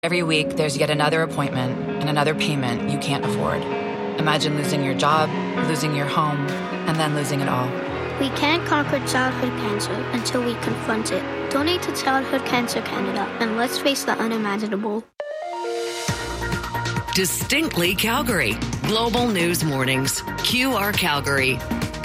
Every week, there's yet another appointment and another payment you can't afford. Imagine losing your job, losing your home, and then losing it all. We can't conquer childhood cancer until we confront it. Donate to Childhood Cancer Canada, and let's face the unimaginable. Distinctly Calgary. Global News Mornings. QR Calgary.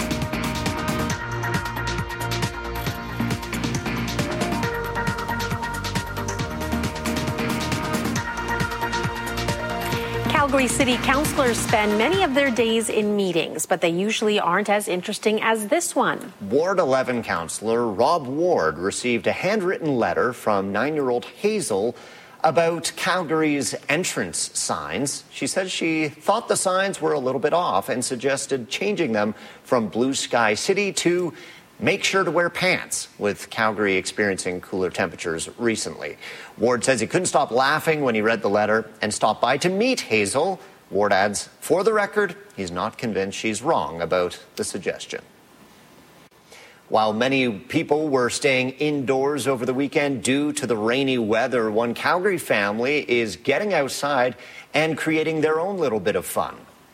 Calgary City Councillors spend many of their days in meetings, but they usually aren't as interesting as this one. Ward 11 Councillor Rob Ward received a handwritten letter from 9-year-old Hazel about Calgary's entrance signs. She said she thought the signs were a little bit off and suggested changing them from Blue Sky City to make sure to wear pants, with Calgary experiencing cooler temperatures recently. Ward says he couldn't stop laughing when he read the letter and stopped by to meet Hazel. Ward adds, for the record, he's not convinced she's wrong about the suggestion. While many people were staying indoors over the weekend due to the rainy weather, one Calgary family is getting outside and creating their own little bit of fun.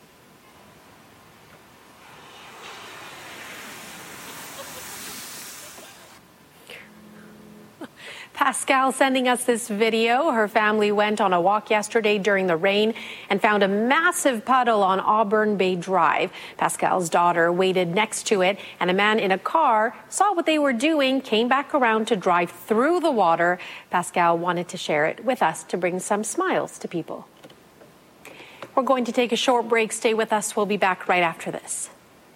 Pascal sending us this video. Her family went on a walk yesterday during the rain and found a massive puddle on Auburn Bay Drive. Pascal's daughter waited next to it, and a man in a car saw what they were doing, came back around to drive through the water. Pascal wanted to share it with us to bring some smiles to people. We're going to take a short break. Stay with us. We'll be back right after this.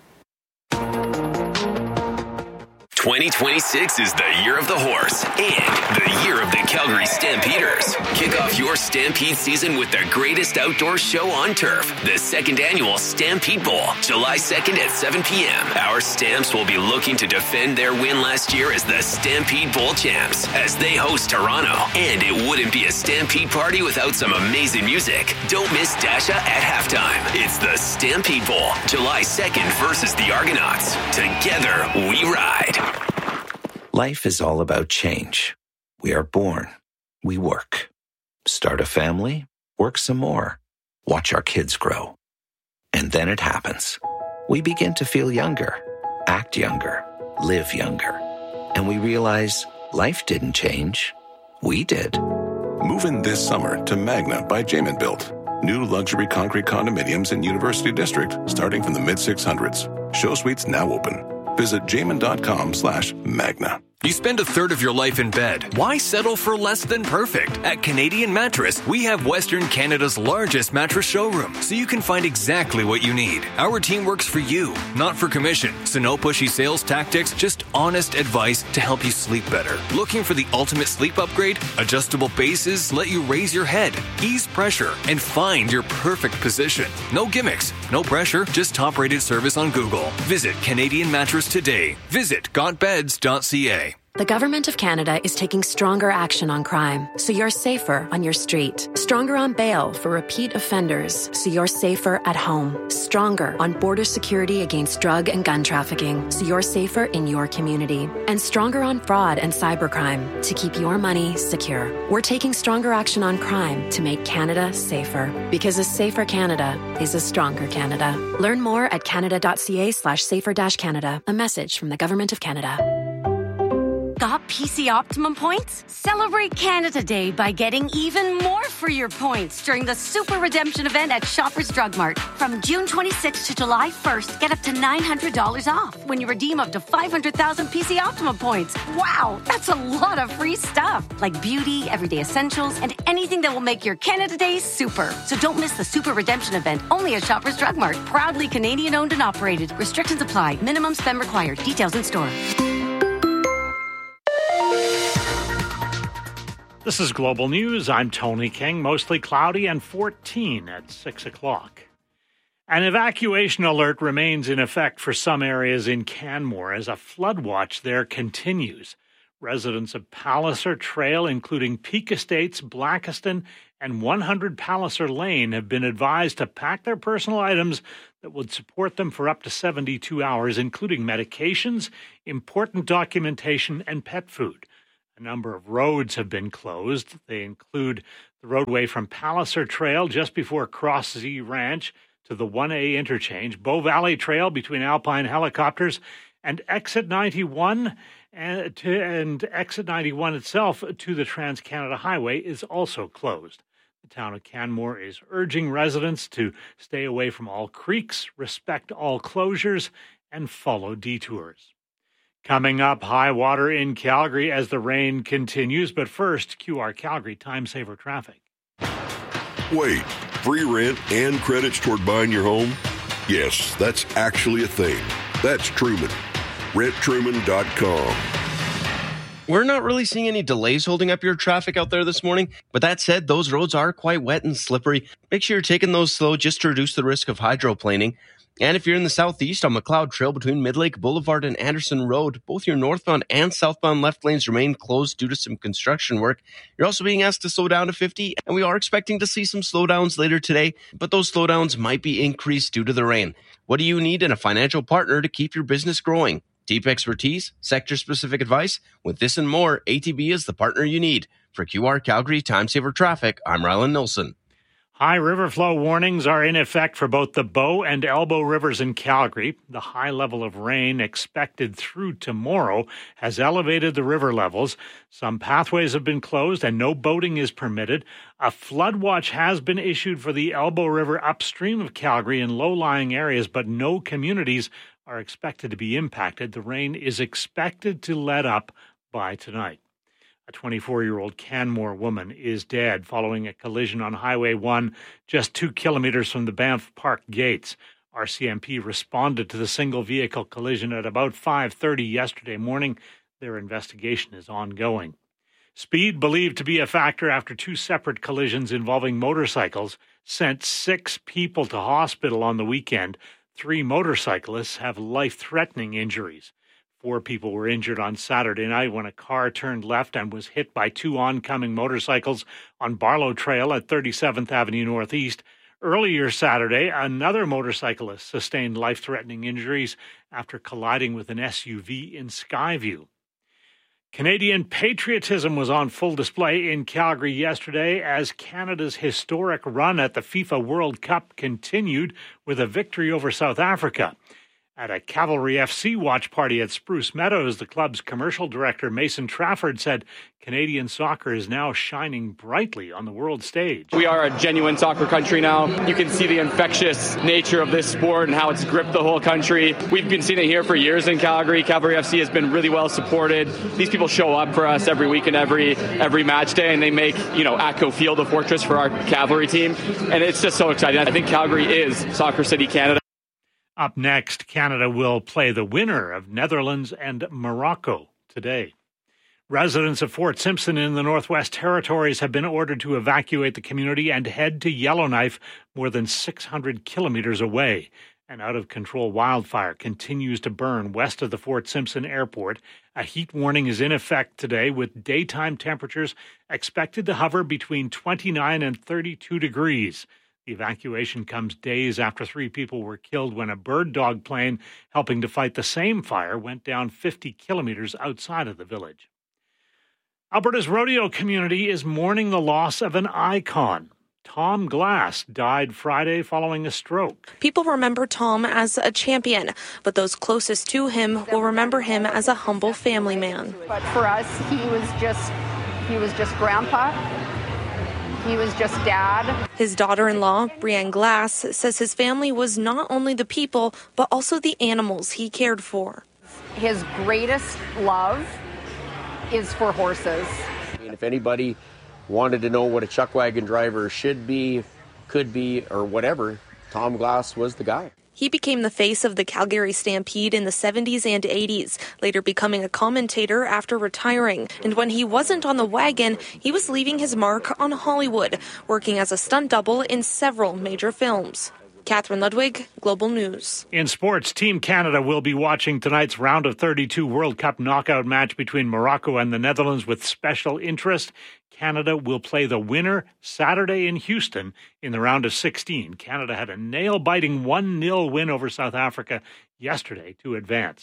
2026 is the year of the horse and the year of the Calgary Stampeders. Kick off your Stampede season with the greatest outdoor show on turf, the second annual Stampede Bowl, July 2nd at 7 p.m. Our Stamps will be looking to defend their win last year as the Stampede Bowl champs as they host Toronto. And it wouldn't be a Stampede party without some amazing music. Don't miss Dasha at halftime. It's the Stampede Bowl, July 2nd versus the Argonauts. Together, we ride. Life is all about change. We are born. We work. Start a family. Work some more. Watch our kids grow. And then it happens. We begin to feel younger, act younger, live younger. And we realize life didn't change. We did. Move in this summer to Magna by Jamin Built. New luxury concrete condominiums in University District starting from the mid-600s. Show suites now open. Visit jamin.com/magna. You spend a third of your life in bed. Why settle for less than perfect? At Canadian Mattress, we have Western Canada's largest mattress showroom, so you can find exactly what you need. Our team works for you, not for commission. So no pushy sales tactics, just honest advice to help you sleep better. Looking for the ultimate sleep upgrade? Adjustable bases let you raise your head, ease pressure, and find your perfect position. No gimmicks, no pressure, just top-rated service on Google. Visit Canadian Mattress today. Visit gotbeds.ca. The Government of Canada is taking stronger action on crime, so you're safer on your street. Stronger on bail for repeat offenders, so you're safer at home. Stronger on border security against drug and gun trafficking, so you're safer in your community. And stronger on fraud and cybercrime, to keep your money secure. We're taking stronger action on crime to make Canada safer. Because a safer Canada is a stronger Canada. Learn more at canada.ca/safer-Canada. A message from the Government of Canada. Got PC Optimum points? Celebrate Canada Day by getting even more for your points during the Super Redemption event at Shoppers Drug Mart. From June 26th to July 1st, get up to $900 off when you redeem up to 500,000 PC Optimum points. Wow, that's a lot of free stuff, like beauty, everyday essentials, and anything that will make your Canada Day super. So don't miss the Super Redemption event, only at Shoppers Drug Mart. Proudly Canadian owned and operated. Restrictions apply. Minimum spend required. Details in store. This is Global News. I'm Tony King. Mostly cloudy and 14 at 6 o'clock. An evacuation alert remains in effect for some areas in Canmore as a flood watch there continues. Residents of Palliser Trail, including Peak Estates, Blackiston, and 100 Palliser Lane, have been advised to pack their personal items that would support them for up to 72 hours, including medications, important documentation, and pet food. A number of roads have been closed. They include The roadway from Palliser Trail just before Cross Z Ranch to the 1A interchange, Bow Valley Trail between Alpine Helicopters and Exit 91 and Exit 91 itself to the Trans-Canada Highway is also closed. The town of Canmore is urging residents to stay away from all creeks, respect all closures, and follow detours. Coming up, high water in Calgary as the rain continues. But first, QR Calgary Time Saver Traffic. Wait, free rent and credits toward buying your home? Yes, that's actually a thing. That's Truman. RentTruman.com. We're not really seeing any delays holding up your traffic out there this morning, but that said, those roads are quite wet and slippery. Make sure you're taking those slow just to reduce the risk of hydroplaning. And if you're in the southeast on McLeod Trail between Midlake Boulevard and Anderson Road, both your northbound and southbound left lanes remain closed due to some construction work. You're also being asked to slow down to 50, and we are expecting to see some slowdowns later today, but those slowdowns might be increased due to the rain. What do you need in a financial partner to keep your business growing? Deep expertise, sector-specific advice? With this and more, ATB is the partner you need. For QR Calgary Time Saver Traffic, I'm Rylan Nilsson. High river flow warnings are in effect for both the Bow and Elbow rivers in Calgary. The high level of rain expected through tomorrow has elevated the river levels. Some pathways have been closed and no boating is permitted. A flood watch has been issued for the Elbow River upstream of Calgary in low-lying areas, but no communities are expected to be impacted. The rain is expected to let up by tonight. A 24-year-old Canmore woman is dead following a collision on Highway 1 just 2 kilometers from the Banff Park gates. RCMP responded to the single-vehicle collision at about 5:30 yesterday morning. Their investigation is ongoing. Speed, believed to be a factor after 2 separate collisions involving motorcycles, sent 6 people to hospital on the weekend. 3 motorcyclists have life-threatening injuries. 4 people were injured on Saturday night when a car turned left and was hit by 2 oncoming motorcycles on Barlow Trail at 37th Avenue Northeast. Earlier Saturday, another motorcyclist sustained life-threatening injuries after colliding with an SUV in Skyview. Canadian patriotism was on full display in Calgary yesterday as Canada's historic run at the FIFA World Cup continued with a victory over South Africa. At a Cavalry FC watch party at Spruce Meadows, the club's commercial director, Mason Trafford, said Canadian soccer is now shining brightly on the world stage. We are a genuine soccer country now. You can see the infectious nature of this sport and how it's gripped the whole country. We've been seeing it here for years in Calgary. Cavalry FC has been really well supported. These people show up for us every week and every match day, and they make, ATCO Field a fortress for our Cavalry team. And it's just so exciting. I think Calgary is Soccer City, Canada. Up next, Canada will play the winner of Netherlands and Morocco today. Residents of Fort Simpson in the Northwest Territories have been ordered to evacuate the community and head to Yellowknife, more than 600 kilometers away. An out-of-control wildfire continues to burn west of the Fort Simpson airport. A heat warning is in effect today, with daytime temperatures expected to hover between 29 and 32 degrees. The evacuation comes days after 3 people were killed when a bird dog plane helping to fight the same fire went down 50 kilometers outside of the village. Alberta's rodeo community is mourning the loss of an icon. Tom Glass died Friday following a stroke. People remember Tom as a champion, but those closest to him will remember him as a humble family man. But for us, he was just grandpa. He was just dad. His daughter-in-law, Brienne Glass, says his family was not only the people, but also the animals he cared for. His greatest love is for horses. I mean, if anybody wanted to know what a chuck wagon driver should be, could be, or whatever, Tom Glass was the guy. He became the face of the Calgary Stampede in the 70s and 80s, later becoming a commentator after retiring. And when he wasn't on the wagon, he was leaving his mark on Hollywood, working as a stunt double in several major films. Catherine Ludwig, Global News. In sports, Team Canada will be watching tonight's round of 32 World Cup knockout match between Morocco and the Netherlands with special interest. Canada will play the winner Saturday in Houston in the round of 16. Canada had a nail-biting 1-0 win over South Africa yesterday to advance.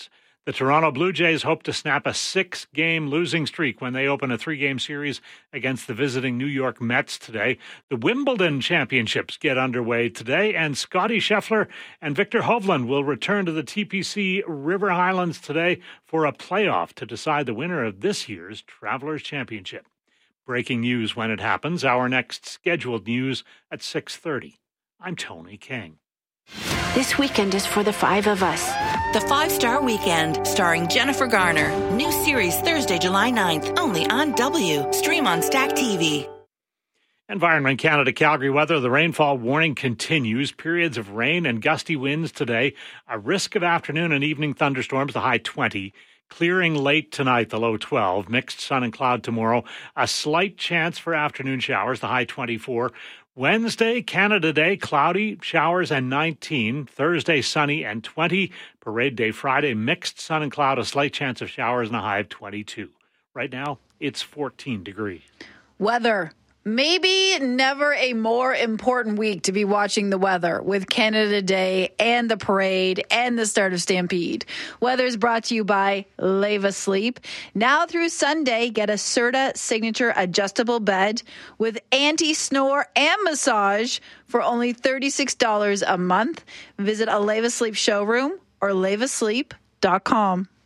The Toronto Blue Jays hope to snap a 6-game losing streak when they open a 3-game series against the visiting New York Mets today. The Wimbledon Championships get underway today, and Scottie Scheffler and Victor Hovland will return to the TPC River Highlands today for a playoff to decide the winner of this year's Travelers Championship. Breaking news when it happens. Our next scheduled news at 6:30. I'm Tony King. This weekend is for the 5 of us. The 5-Star Weekend, starring Jennifer Garner. New series Thursday, July 9th, only on W. Stream on Stack TV. Environment Canada Calgary weather. The rainfall warning continues. Periods of rain and gusty winds today. A risk of afternoon and evening thunderstorms, the high 20. Clearing late tonight, the low 12. Mixed sun and cloud tomorrow. A slight chance for afternoon showers, the high 24. Wednesday, Canada Day, cloudy, showers and 19. Thursday, sunny and 20. Parade Day Friday, mixed sun and cloud, a slight chance of showers and a high of 22. Right now, it's 14 degrees. Weather. Maybe never a more important week to be watching the weather with Canada Day and the parade and the start of Stampede. Weather is brought to you by Leva Sleep. Now through Sunday, get a Serta Signature adjustable bed with anti-snore and massage for only $36 a month. Visit a Leva Sleep showroom or levasleep.com.